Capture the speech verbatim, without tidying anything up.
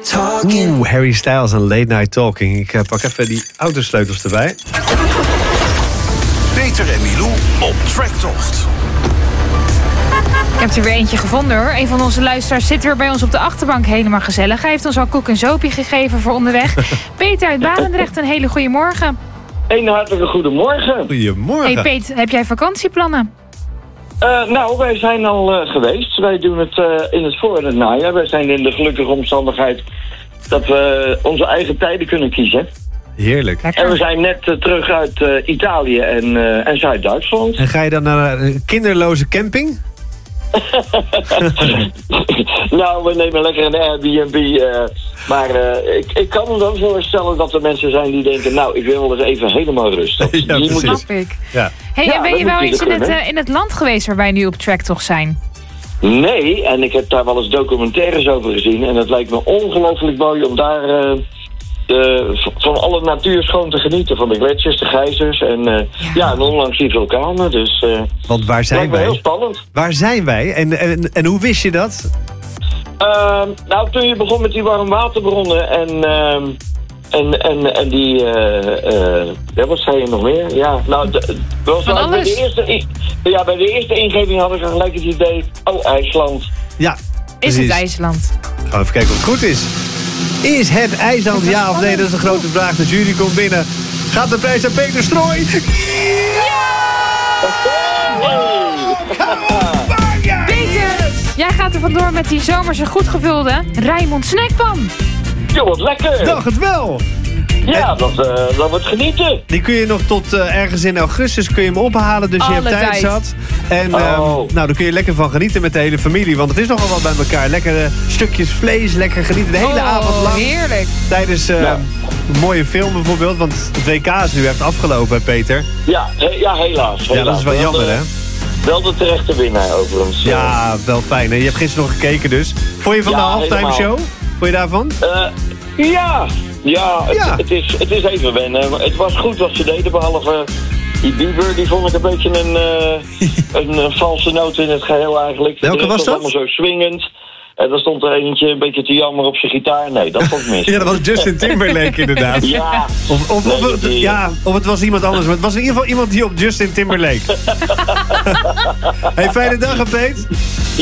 Oeh, Harry Styles en Late Night Talking. Ik uh, pak even die autosleutels erbij. Peter en Milou op tracktocht. Ik heb er weer eentje gevonden hoor. Een van onze luisteraars zit weer bij ons op de achterbank. Helemaal gezellig. Hij heeft ons al koek en zoopje gegeven voor onderweg. Peter uit Barendrecht, een hele goede morgen. Een hartelijke goedemorgen. Goedemorgen. Hey Peet, heb jij vakantieplannen? Uh, nou, wij zijn al uh, geweest. Wij doen het uh, in het voor- en het najaar. Wij zijn in de gelukkige omstandigheid dat we onze eigen tijden kunnen kiezen. Heerlijk. Lekker. En we zijn net uh, terug uit uh, Italië en, uh, en Zuid-Duitsland. En ga je dan naar een kinderloze camping? Nou, we nemen lekker een Airbnb. Uh, maar uh, ik, ik kan me dan voorstellen dat er mensen zijn die denken... nou, ik wil wel eens even helemaal rustig. Ja, Die moet Snap ik. Ja. Hey, Ja, en ben dat je moet wel je eens er in het, kunnen. uh, in het land geweest waar wij nu op track toch zijn? Nee, en ik heb daar wel eens documentaires over gezien. En het lijkt me ongelooflijk mooi om daar uh, uh, van alle natuur schoon te genieten. Van de gletsjers, de gijzers en, uh, ja. ja, en onlangs die vulkanen. Dus uh, Want waar zijn lijkt me heel wij? spannend. Waar zijn wij? En, en, en hoe wist je dat? Uh, nou, toen je begon met die warmwaterbronnen en... Uh, En, en, en die, uh, uh, ja, wat zei je nog meer? Ja, nou, de, was Van nou bij, alles. de eerste, ja, bij de eerste ingeving had ik al gelijk het idee, oh, IJsland. Ja, Is precies. het IJsland? Gaan we even kijken of het goed is. Is het IJsland ja of nee? Dat is een grote vraag. De jury komt binnen. Gaat de prijs aan Peter Strooij? Peter, jij gaat er vandoor met die zomerse goed gevulde Rijnmond snackpan. Jo, wat lekker! Dacht het wel. Ja, dat, uh, dat wordt genieten. Die kun je nog tot uh, ergens in augustus kun je hem ophalen. Dus je Alle hebt tijd tijd. zat. En Oh. um, nou, daar kun je lekker van genieten met de hele familie. Want het is nogal wat bij elkaar. Lekkere stukjes vlees, lekker genieten. De hele Oh, avond lang. heerlijk. Tijdens uh, Ja. een mooie film bijvoorbeeld. Want het W K is nu echt afgelopen, hè, Peter. Ja, he- ja helaas, helaas. Ja, dat is wel jammer, de, hè? Wel de terechte winnaar overigens. Ja, wel fijn. Hè? Je hebt gisteren nog gekeken dus. Vond je van Ja, de halftime helemaal. show? Vond je daarvan? Uh, ja, ja, het, Ja. Het, is, het is even wennen. Het was goed wat ze deden, behalve die Bieber. Die vond ik een beetje een, uh, een, een valse noot in het geheel eigenlijk. Welke De rest was dat? allemaal zo swingend. En dan stond er eentje een beetje te jammer op zijn gitaar. Nee, dat vond ik mis. Ja, dat was Justin Timberlake inderdaad. Ja. Of, of, of, Nee, het, die- ja, of het was iemand anders. Maar het was in ieder geval iemand die op Justin Timberlake. Hey, fijne dag, hè, Peet.